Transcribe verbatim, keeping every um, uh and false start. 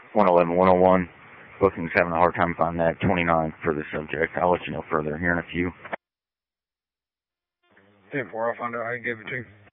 one eleven, one oh one. Booking's having a hard time finding that twenty-nine for the subject. I'll let you know further here in a few. ten four, I'll find out how you gave it to.